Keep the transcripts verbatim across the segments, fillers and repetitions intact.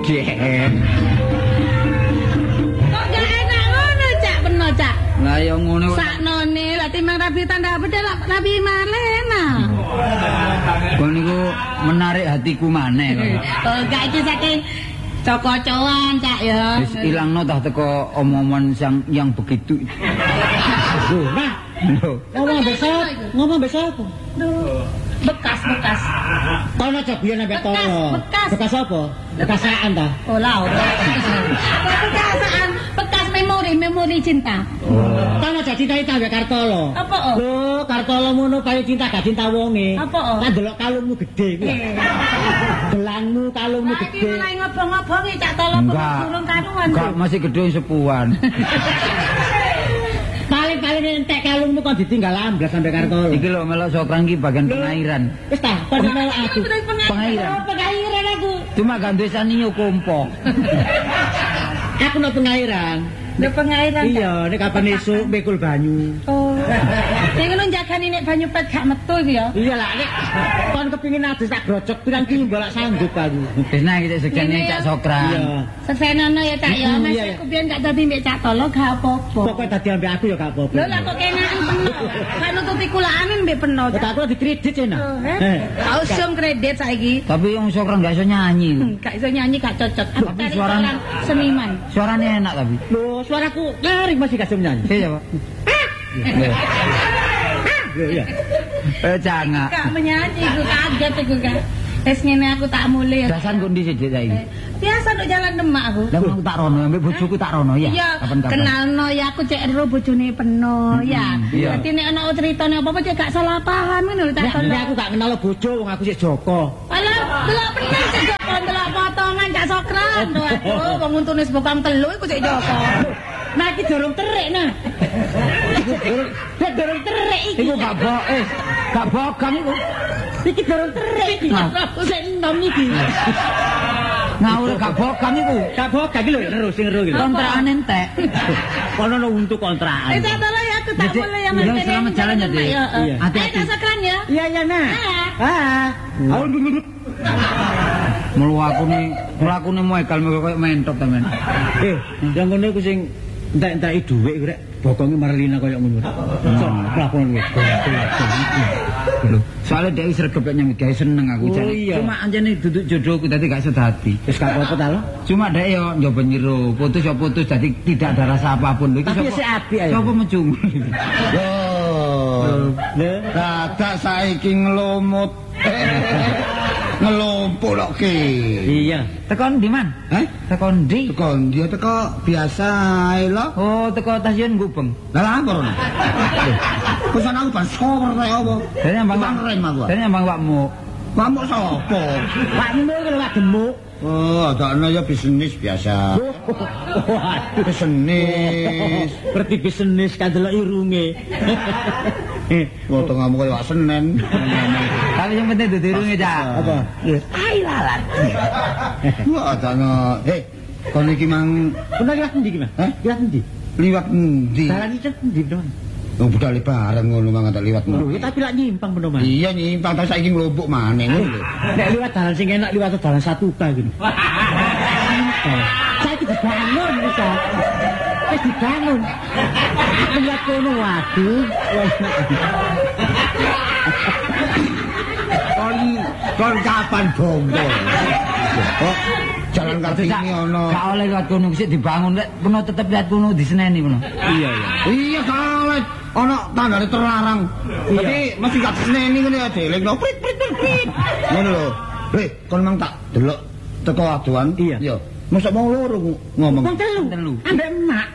Dek. Kok gak enak ngono, Cak, beno, Cak. Lah ya ngono. Saknone lah timbang rabi tanda bedhe lah rabi malena. Kok niku menarik hatiku maneh. Oh, gak iki saking cokocoan, Cak ya. Wis ilangno tah teko omongan yang yang begitu. Loh, nah. Ngomong besok, ngomong besok. Bekas-bekas. Kono aja biyen sampe tono. Bekas. Bekas apa? Bekasaan ta? Oh, lah. Bekasaan, bekas memori, memori cinta. Kono aja cinta-cinta ambek Kartolo. Apa, oh? Lho, Kartolo ngono payu cinta gak cinta wonge. Apa, oh? Kan delok kalungmu gede kuwi. Gelangmu kalungmu Lah iki gede. mulai ngobong-ngobongi Cak Tolo burung karuan. Enggak, masih gede sepuan. Paling-paling entek kalungmu kok ditinggal amblas sampe Kartolo. Iki lho melok sokrang iki bagian pengairan. Wis ta, kon melok aku. Pengairan. Oh, pengairan aku. Cuma gak duwe sanio kompo. Aku no pengairan. Nek pengairan. Iya, nek kapan esuk mikul banyu. Oh. Nek ngono jagani nek banyu pet gak metu iki ya. Iya lah, nek kon kepengin adus tak grocok pirang timbal lak sanggup aku. Wis nah kita sekene Cak Sokrang. Iya. Sesenono ya Cak ya, Mas aku biyen gak dadi mbek Cak Tolo gak apa-apa. Pokoke dadi ambek aku ya gak apa-apa. Lho lah kok kenakan peno. Gak nututi kulane mbek peno. Kok aku di kredit cenah. Eh, gak usum kredit saiki. Tapi yang Sokrang gak iso nyanyi. Gak iso nyanyi gak cocok. Aku Tapi cari suaranya seorang seniman. Suaranya enak tapi. Loh, suaraku nyaring masih kasih nyanyi. Iya, Pak. Iya. Eh jangan. Gak menyanyi, gue kaget iku kan. Wis ngene aku tak mulai. Dasan kok ndi sithik saiki? Biasa nduk jalan Demak aku. Lah aku tak rono, ambek bojoku tak rono ya. Iya, kenalno ya aku cek ero bojone peno ya. iya. Dadi nek ana critane apa-apa cek gak salah paham ngono lho tak Nek aku gak kenal bojo wong aku sik Joko. Alah, delok peno cek Joko, delok potongan gak Sokran. Aduh, wong untune sebokang telu iku cek Joko. Nah iki dorong terik nah. Iku dorong terik iki. Iku gak bok, eh, gak bogang iku. Iki dorong terik iki. Sik enom iki. Ngawur gak bogang iku. Gak bogang iki lho ngeru sing ngeru iki. Kontrakan entek. Kono ono untuk kontrakan. Eh, tak tolong ya aku tak Jadi, mulai yang iya, materi. selamat jalan ya, Dik. Iya. Hati-hati. Ayo tak Sokran ya. Iya iya nah. Ah. Aku dulu. Mulu aku nih, mulu aku nih mau ekal mau kayak mentok temen. Eh, yang ngono iku sing entek-enteki dhuwit rek bokonge Marlina koyo ngono. So, lakon wis. Soalnya dia sregep nyang gawe seneng aku Oh, jane. iya. Cuma anjene duduk jodohku dadi gak iso dadi. Wis gak apa-apa ta lo? Cuma dia yo nyoba nyero, putus ya putus jadi tidak ada rasa apapun. Lho iki Tapi sapa- sik apik ayo. Sapa mecung? Yo. Dadak saiki ngelumut. Ngelumpulokke. Iya. Tekon di man? Hah? Tekon di? Teko dia teko biasa ae lho. Oh, teko stasiun Gubeng. Lah apa ora? Pesan aku ban skor rek apa? Dari ambang Bang rem aku. Dari ambang wakmu. Kamu sapa? Pakmu lho Pak Gemuk. Oh, adakno ya bisnis biasa. Waduh. Bisnis. Berarti bisnis kan delok irunge. Foto kamu kayak Senen. Tapi yang penting dudu irunge, Cak. Apa? Ai lalat. Wah, adakno. Eh, kon iki mang Bener liwat endi ki, Mas? Hah? Liwat endi? liwat endi? Dalan iki endi, Bang? Oh, budal bareng ngono mang tak liwat. Lho, tapi lak nyimpang bener, Mas. Iya nyimpang ta saiki nglombok maneh ngono lho. Nek liwat dalan sing enak liwat dalan satu K gini. Saiki dibangun bisa. Wis dibangun. Lihat kono waduh. Kon kon kapan bongo? Oh, jalan Kartini ono. Gak oleh liwat kono sik dibangun lek peno tetep lihat kono diseneni peno. Iya, iya. Iya kalah ono tandane terlarang. Jadi mesti gak seneni ngene ya deleng no prit prit prit, prit. Ngono lho. Heh, kon mang tak delok teko aduan. Iya. Yo. Mosok mau loro ngomong. Wong telu. Telu. Ambek emak.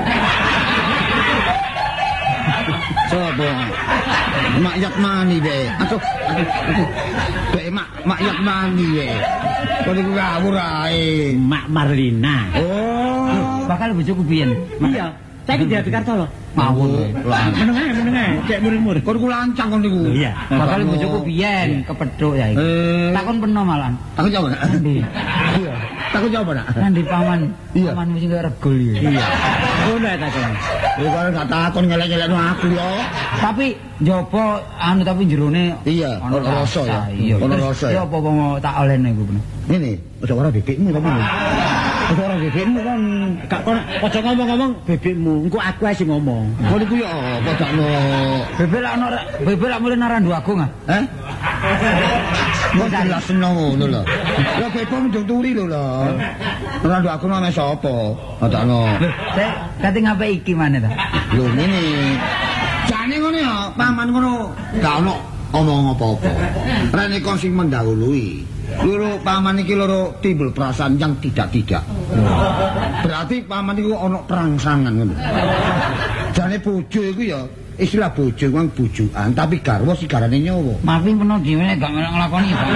Coba. Mak yak mani be. Aduh, aduh, aduh. Be mak mak yak mani be. Kon iku ngawur ae. Mak Marlina. Oh. Bakal bojoku biyen. Iya. Saiki di Kartolo. Ngawur. Meneng ae, meneng ae. Cek murid-murid. Kon ku lancang kon niku. Iya. Bakal bojoku biyen kepethuk ya iki. Eh, Takon peno malan. aku jawab nak. Ndi? Iya. Aku jawab nak. Kan di paman. Iya. Pamanmu sing regul iki. Iya. Ngono ta Kang. Lho kok gak takon ngelek-ngelekno aku yo. Tapi jopo anu tapi jerone Iya, ono rasa ya. Iya. Ono Terus rasa ya ya. apa mau tak olehne iku bener. Ini, aja ora bebekmu tapi. Aja ora bebekmu kan. Gak kon aja ngomong-ngomong bebekmu, engko aku ae sing ngomong. Kok niku yo apa dakno. Bebek lak ono bebek lak mulih narandu agung ah. Heh? Kok jelas ngono lho. Lah bebekmu ndung turi lho lho. Ora nduk aku nang sapa? Adakno. Sik, kate ngape iki maneh ta? Lho ngene. Jane ngono ya, paman ngono. Gak ono omong apa-apa. Rene kon sing mendahului. Loro paman iki loro timbul perasaan yang tidak-tidak. Berarti paman iku ono perangsangan ngono. Jane bojo iku ya istilah bojo kuwi bojokan, tapi garwa sigarane nyawa. Mafi peno dhewe nek gak melok nglakoni ya.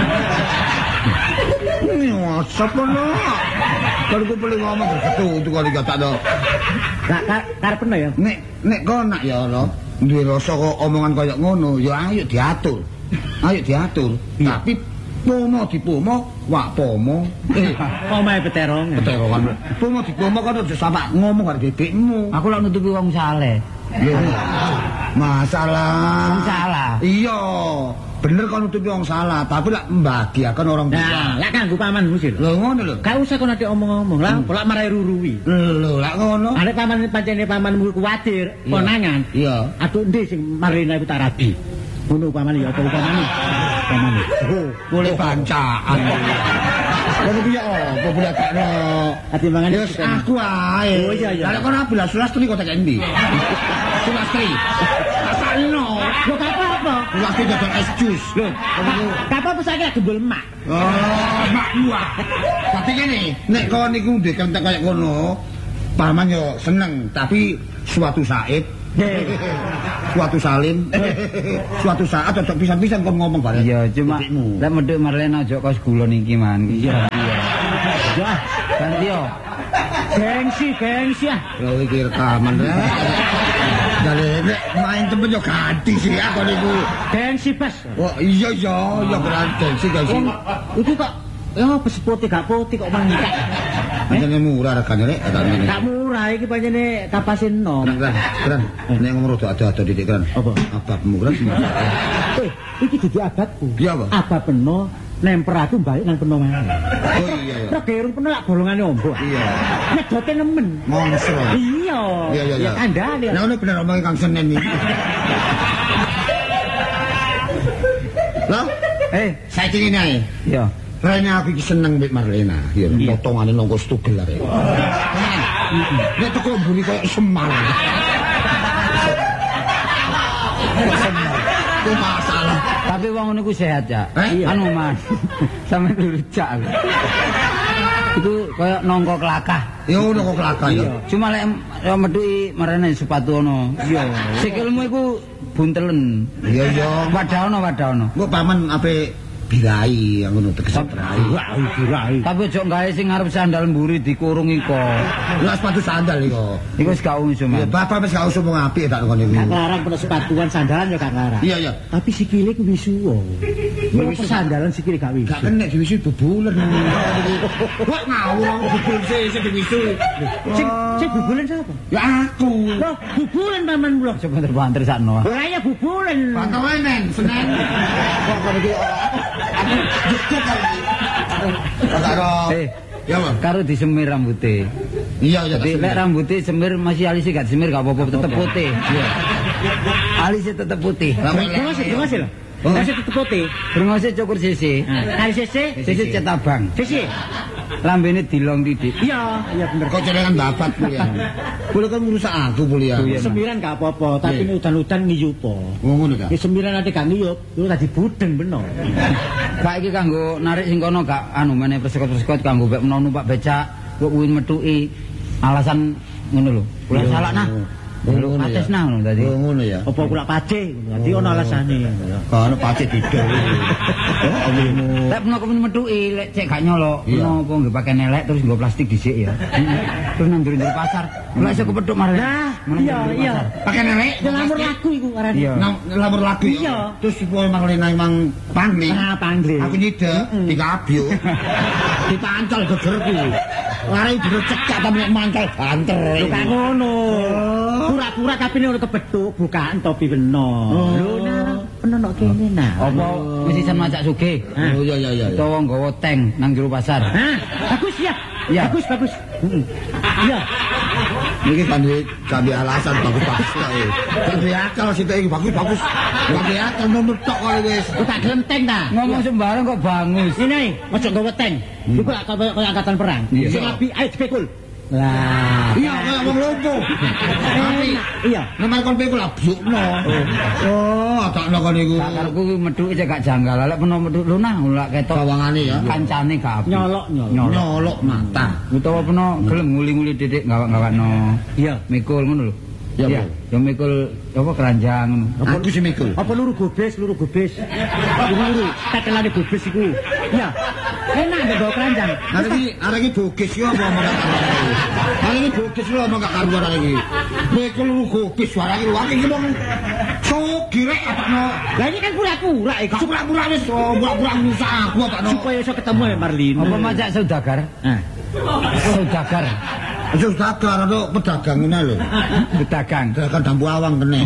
Ini WhatsApp ono. Kalau gue boleh ngomong berketu kalau gak tak ada. Gak karepno ya. Nek nek kok nak ya lo. Duwe rasa kok omongan kaya ngono, ya ayo diatur. Ayo diatur. Tapi pomo dipomo, wak pomo. Eh, Omahe peterong. peterokan. Pomo dipomo kan aja sampe ngomong karo bebekmu. Aku lak nutupi wong saleh. Lho, masalah. Wong salah. Iya, bener kan nutupi wong salah, tapi lak membahagiakan orang tua. Nah, lak kanggo pamanmu sih. Lho ngono lho. Gak usah kon ate omong-omong lah, lak marai ruruwi. Lho, lak ngono. Arek paman pancene pamanmu kuwatir, konangan. Iya. Aduh ndi sing marina iku tak rabi. Ngono upamane ya apa upamane? Upamane. Oh, Boleh bancaan. Kono piye apa boleh kakno. Atimbangane Yes, aku ae. Oh, iya, iya. Lah kono belas sulastri kok tak endi? Sulastri. Asalno. Lho gak apa-apa. Sulastri dodol es jus. Lho, Gak apa-apa saiki gembul emak. oh, mak buah. Tapi kene, nek kon niku ndek kentek kaya ngono, paman yo seneng, tapi suatu saat suatu salim suatu saat cocok pisan-pisan kon ngomong bareng. Iya, cuma bebekmu. lek medhek Marlena aja kos gulon iki man. Iya. Ya, Ganti yo. gengsi, gengsi ah. Lho iki rekaman rek. Dale nek main temen yo ganti sih aku niku. Gengsi bas. Oh iya iya, ya berarti sih guys. Wong iku kok ya apa sepote gak putih kok mangkat. Pancene murah regane rek, tak ngene. Gak murah iki pancene kapasin nom. Keren, keren. Nek ngomong rada ada-ada didik keren. Apa? Ababmu keren. Eh, iki dudu abadku. Iya, Pak. Abad peno nemper aku balik nang peno maneh. Oh iya ya. Nek gerung peno lak golongane ombo. Iya. Nyedote nemen. Monster. Iya. Iya iya iya. Ya kandhane. Nah ini bener omongin Kang Senen iki. Lah, Eh, saiki ngene ae. yo. Rene aku iki seneng mbek Marlena. Ya, potongane nongko stugel arek. Nek teko mburi koyo Semar. Semar. Itu masalah. Tapi wong ngono ku sehat ya. Eh? Anu Mas. Sampe rujak. Iku koyo nongko kelakah. Ya udah kok kelakar ya. Cuma lek yo medhuki marene sepatu ono. Iya. Sikilmu iku buntelen. Iya iya. Wadah ono, wadah ono. Engko paman ape birai yang ngono tegese birai. Wah, birai. Tapi ojo gawe sing ngarep sandal mburi dikurung iko. Lah sepatu sandal iku. Iku wis gak usum. Ya bapak wis gak usah ngomong apik tak ngene Gak iki. larang peno sepatuan sandalan ya gak larang. Iya iya. Tapi sikile ku wisuwa. Wis sandalan sikile gak wisu. Gak kena diwisu bubulen. Wah ngawur bubulen sih sing diwisu. Sing sing bubulen sapa? Ya aku. Loh, bubulen paman kula. Coba terbanter sakno. Ora ya bubulen. Pantauan men, Senen. Kok kok iki aku jujur kali. Karo. Eh, Ya, Bang. karo disemir rambute. Iya iya. Jadi lek rambutnya semir masih alisnya gak disemir gak apa-apa tetep putih. Iya. Alisnya tetep putih. Dengas dengas lho. Oh. Dengas tetep putih. Brengose cukur sisi. Kali sese. Sisi cet abang. Sese. Lambene dilong titik. Iya, iya bener. Kok celengan babat kuliah. Kuliah kan merusak aku kuliah. Sembilan gak apa-apa, tapi ini udan-udan ngiyupo. Oh ngono ta. Ya sembilan ate gak ngiyup, itu tadi budeng bener. Gak iki kanggo narik sing kono gak anu meneh persekot-persekot kanggo bek menawa numpak becak kok kuwi metuki alasan ngono lho. Kula salah nah. Lho ates nah ngono tadi. Oh ngono ya. Apa kula pace, dadi ono alasane. Kan pacet didol. Oh awemu. Lek menawa kepen metuki lek cek gak nyolok, menawa apa nggih pakai nelek terus nggo plastik dhisik ya. Terus nang njero pasar. Lek iso kepethuk marah. Nah, iya iya. Pakai nelek. Lamur lagu iku arane. Iya. Nang lamur lagu. Iya. Terus supaya Marlena emang pangling. Ah, pangling. Aku nyidek dikabyo. Dipancol gegerku. Lare jero cekak ta nek mantel banter. Lho gak ngono. Pura-pura kapine ora kebethuk, bukaan topi beno. Lho nah, penono kene nah. Apa wis isan macak sugih? Oh iya iya iya. Utawa nggawa tank nang jero pasar. Hah? Bagus ya. Iya. Bagus bagus. Heeh. Iya. Iki kan kami alasan bagus bagus kae. Kami akal sithik iki bagus bagus. Kami akal nomor tok kali wis. Tak glenteng ta. Ngomong sembarang kok bangus. Ini ojo nggawa tank. Iku lak kaya angkatan perang. Iya. Sing api ayo dipikul. Lah, Iya kaya wong lumpuh. Tapi iya. nomor kon pikul absukno. Oh, takno kon niku. Sakarku kuwi methuke cek gak janggal. Lek peno methu lho nah lak ketok Bawangane ya. kancane gak apik. Nyolok nyolok. Nyolok mata. Utawa peno gelem nguli-nguli titik gawak-gawakno. Iya. Mikul ngono lho. Ya, Iya, ya mikul apa keranjang ngono. Aku sing mikul. Apa luru gobes, luru gobes. Luru, tetelane gobes iku. Iya. Enak nek bawa keranjang. Arek iki arek iki bogis yo apa omong gak karuan. Arek iki bogis yo omong gak karuan arek iki. Mikul lu gobis suara iki luwak iki mong sok girek apakno. Lah ini kan pura-pura iki. Pura-pura wis pura-pura ngusak aku apakno. Supaya iso ketemu ya Marlina. Apa macak saudagar? Nah. Saudagar. Aja dagar atau pedagang ngene lho. Pedagang. Dagang dampu awang kene.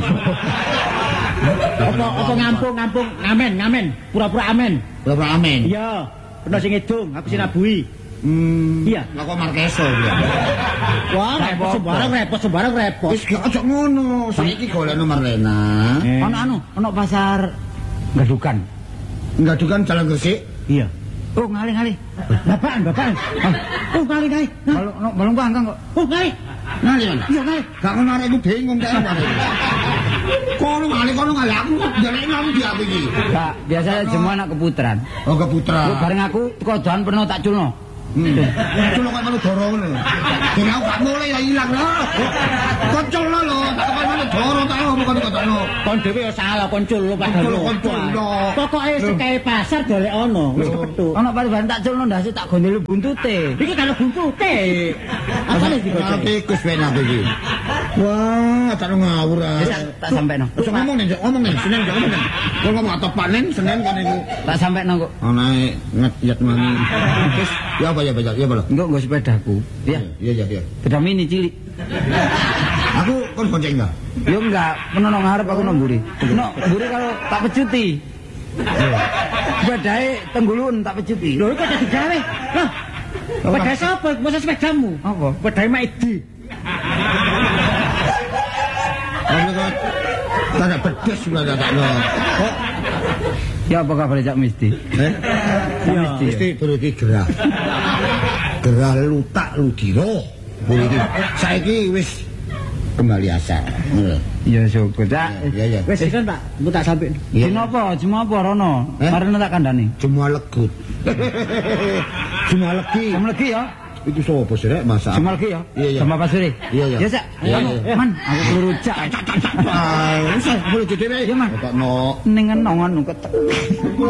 Apa apa ngampung ngampung ngamen ngamen pura-pura amen. Pura-pura amin. Iya, bener sing ngedung, aku sing nabuhi. Hmm. Iya. Lah kok Markeso ya. Wah, repot sembarang repot sembarang repot. Wis gak aja ngono. Saiki golekno Marlena. Eh. Ono anu, ono pasar Gadukan. Enggak dukan Jalan Gresik. Iya. Oh, ngalih-ngalih. Bapaan, bapaan. Oh, kali kali. Balung no, balung pangkang kok. Oh, kali. Nali mana? Iya, kali. Gak ngono arek iku bingung ta arek. Kono ngali kono ngali aku ndelek nang dia iki. Kak, biasanya semua anak keputaran. Oh keputra. Lu bareng aku teko doan pernah tak culno. Hmm. Culno kok malu doro ngono. Dene aku gak mulai ya ilang lho. Kok culno lho, tak kok malu doro tak opo kok kono. Kon dhewe ya salah kon culno padahal. Culno, kon culno. Pokoke sekae pasar golek ono, wis kepethuk. Ono bareng tak culno ndase tak gondeli buntute. Iki kalau buntute. Apa nek dikocok? Tikus ben aku iki. Wah, tak ngawur. Wis tak, tak sampeno. Wis ngomong nih, ngomong nih, Senin ngomong nih. Kok ngomong atau panen Senin kan iku. Tak sampeno kok. Ana ngeyat mangi. Terus ya apa ya baca, ya apa lho? Engko nggo sepedaku. Ya. Iya iya iya. Sepeda mini cilik. Aku kon bonceng enggak? Yo enggak, penono ngarep aku nang mburi. No, mburi kalau tak pecuti. Sepedae tenggulun tak pecuti. Lho kok dadi gawe? Loh. Sepeda sapa? Masa sepedamu? Apa? Sepedae Maidi. Ono kok tak bedes sudah tak no. Kok Ya apa kabar Cak Misti? eh Ya, mesti baru iki gerah. Gerah lutak ludiro. Baru iki saiki wis kembali asal. Ngono. Ya syukur Cak. Iya iya. Wis kan Pak, engko tak sampe. Iya. Dino apa? Cuma apa Rono? Eh? Marene tak kandhani. Cuma legut. Cuma legi. Kamu lagi ya? Itu sapa sih rek masak? Cuma lagi ya? Iya, iya. Sama Pak Suri. Iya, iya. Ya Cak. Iya, Anu, iya. Man, aku perlu rujak. Ah, wis boleh dhewe. Iya, Man. Kok no. Ning nongan ketek.